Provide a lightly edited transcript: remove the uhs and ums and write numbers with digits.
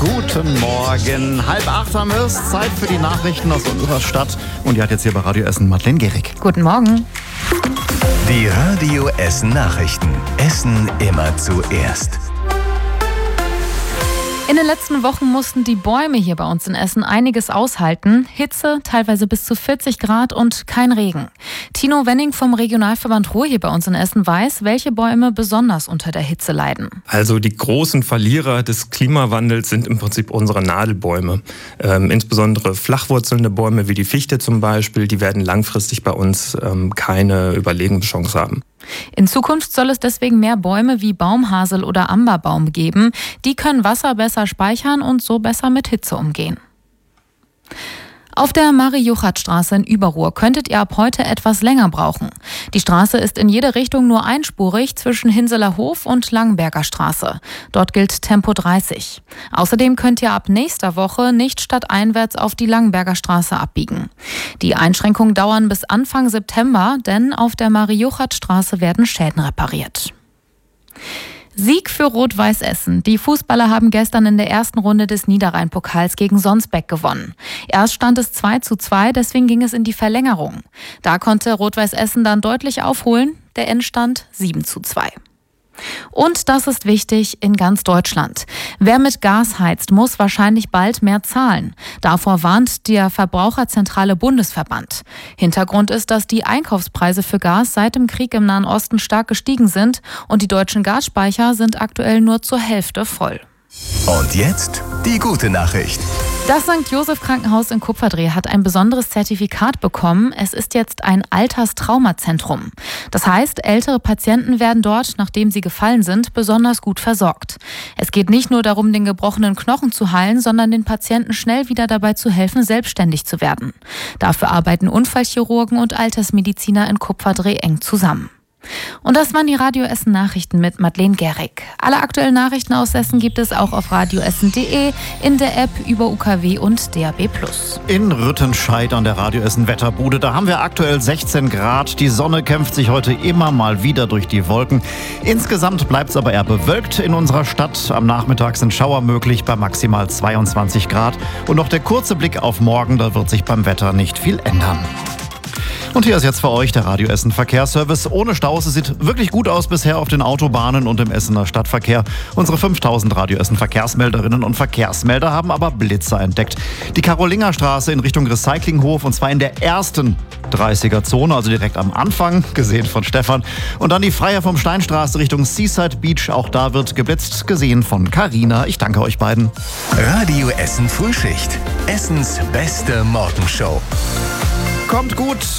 Guten Morgen. 7:30 haben wir es. Zeit für die Nachrichten aus unserer Stadt. Und die hat jetzt hier bei Radio Essen Madeleine Gehrig. Guten Morgen. Die Radio Essen Nachrichten. Essen immer zuerst. In den letzten Wochen mussten die Bäume hier bei uns in Essen einiges aushalten. Hitze, teilweise bis zu 40 Grad und kein Regen. Tino Wenning vom Regionalverband Ruhr hier bei uns in Essen weiß, welche Bäume besonders unter der Hitze leiden. Also die großen Verlierer des Klimawandels sind im Prinzip unsere Nadelbäume. Insbesondere flachwurzelnde Bäume wie die Fichte zum Beispiel, die werden langfristig bei uns keine Überlebenschance haben. In Zukunft soll es deswegen mehr Bäume wie Baumhasel oder Amberbaum geben. Die können Wasser besser speichern und so besser mit Hitze umgehen. Auf der Marie-Juchat-Straße in Überruhr könntet ihr ab heute etwas länger brauchen. Die Straße ist in jede Richtung nur einspurig zwischen Hinseler Hof und Langenberger Straße. Dort gilt Tempo 30. Außerdem könnt ihr ab nächster Woche nicht stadteinwärts auf die Langenberger Straße abbiegen. Die Einschränkungen dauern bis Anfang September, denn auf der Marie-Juchat-Straße werden Schäden repariert. Sieg für Rot-Weiß Essen. Die Fußballer haben gestern in der ersten Runde des Niederrhein-Pokals gegen Sonsbeck gewonnen. Erst stand es 2:2, deswegen ging es in die Verlängerung. Da konnte Rot-Weiß Essen dann deutlich aufholen. Der Endstand 7:2. Und das ist wichtig in ganz Deutschland. Wer mit Gas heizt, muss wahrscheinlich bald mehr zahlen. Davor warnt der Verbraucherzentrale Bundesverband. Hintergrund ist, dass die Einkaufspreise für Gas seit dem Krieg im Nahen Osten stark gestiegen sind und die deutschen Gasspeicher sind aktuell nur zur Hälfte voll. Und jetzt die gute Nachricht. Das St. Joseph Krankenhaus in Kupferdreh hat ein besonderes Zertifikat bekommen. Es ist jetzt ein Alterstraumazentrum. Das heißt, ältere Patienten werden dort, nachdem sie gefallen sind, besonders gut versorgt. Es geht nicht nur darum, den gebrochenen Knochen zu heilen, sondern den Patienten schnell wieder dabei zu helfen, selbstständig zu werden. Dafür arbeiten Unfallchirurgen und Altersmediziner in Kupferdreh eng zusammen. Und das waren die Radio Essen Nachrichten mit Madeleine Gehrig. Alle aktuellen Nachrichten aus Essen gibt es auch auf radioessen.de, in der App, über UKW und DAB+. In Rüttenscheid an der Radio Essen Wetterbude, da haben wir aktuell 16 Grad. Die Sonne kämpft sich heute immer mal wieder durch die Wolken. Insgesamt bleibt es aber eher bewölkt in unserer Stadt. Am Nachmittag sind Schauer möglich bei maximal 22 Grad. Und noch der kurze Blick auf morgen, da wird sich beim Wetter nicht viel ändern. Und hier ist jetzt für euch der Radio Essen Verkehrsservice. Ohne Staus, es sieht wirklich gut aus bisher auf den Autobahnen und im Essener Stadtverkehr. Unsere 5000 Radio Essen Verkehrsmelderinnen und Verkehrsmelder haben aber Blitzer entdeckt. Die Karolingerstraße in Richtung Recyclinghof, und zwar in der ersten 30er-Zone, also direkt am Anfang, gesehen von Stefan. Und dann die Freier vom Steinstraße Richtung Seaside Beach, auch da wird geblitzt, gesehen von Carina. Ich danke euch beiden. Radio Essen Frühschicht. Essens beste Morgenshow. Kommt gut